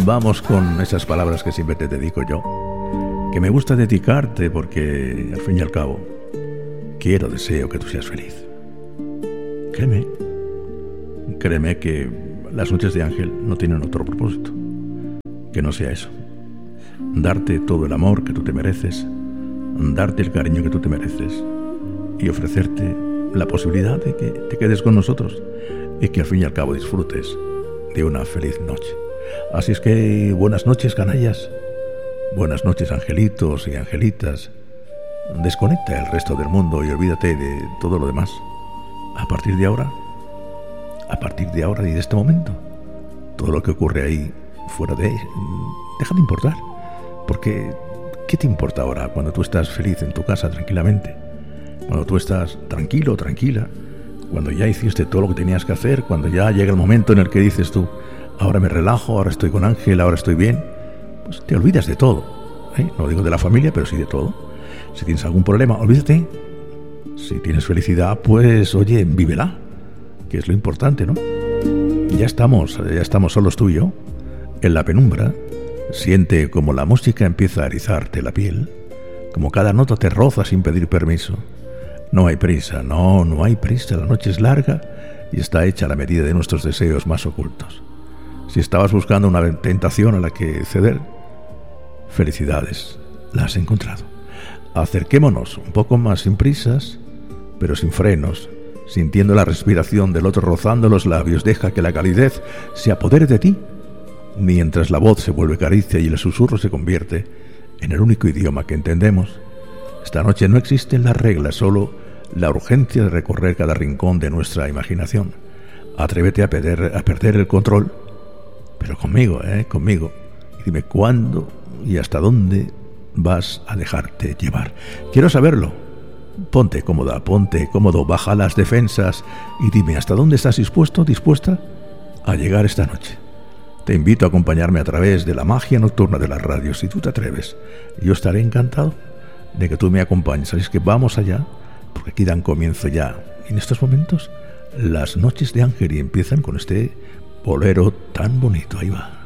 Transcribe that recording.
vamos con esas palabras que siempre te dedico yo, que me gusta dedicarte porque, al fin y al cabo, deseo que tú seas feliz. Créeme que las noches de Ángel no tienen otro propósito que no sea eso: darte todo el amor que tú te mereces, darte el cariño que tú te mereces y ofrecerte la posibilidad de que te quedes con nosotros y que al fin y al cabo disfrutes de una feliz noche. Así es que buenas noches, canallas, buenas noches, angelitos y angelitas. Desconecta el resto del mundo y olvídate de todo lo demás. A partir de ahora y de este momento, todo lo que ocurre ahí fuera de ahí deja de importar, porque ¿qué te importa ahora cuando tú estás feliz en tu casa tranquilamente? Cuando tú estás tranquilo, tranquila, cuando ya hiciste todo lo que tenías que hacer, cuando ya llega el momento en el que dices tú, ahora me relajo, ahora estoy con Ángel, ahora estoy bien, pues te olvidas de todo, ¿eh? No digo de la familia, pero sí de todo. Si tienes algún problema, olvídate. Si tienes felicidad, pues oye, vívela, que es lo importante, ¿no? Ya estamos solos tú y yo, en la penumbra. Siente como la música empieza a erizarte la piel, como cada nota te roza sin pedir permiso. No hay prisa, no hay prisa, la noche es larga y está hecha a la medida de nuestros deseos más ocultos. Si estabas buscando una tentación a la que ceder, felicidades, la has encontrado. Acerquémonos un poco más sin prisas, pero sin frenos, sintiendo la respiración del otro rozando los labios. Deja que la calidez se apodere de ti, mientras la voz se vuelve caricia y el susurro se convierte en el único idioma que entendemos. Esta noche no existen las reglas, solo la urgencia de recorrer cada rincón de nuestra imaginación. Atrévete a perder el control, pero conmigo, conmigo. Y dime cuándo y hasta dónde vas a dejarte llevar. Quiero saberlo. Ponte cómoda, ponte cómodo, baja las defensas y dime hasta dónde estás dispuesta a llegar esta noche. Te invito a acompañarme a través de la magia nocturna de la radio. Si tú te atreves, yo estaré encantado de que tú me acompañes. Así es que vamos allá, porque aquí dan comienzo ya, en estos momentos, las noches de Ángel y empiezan con este bolero tan bonito. Ahí va.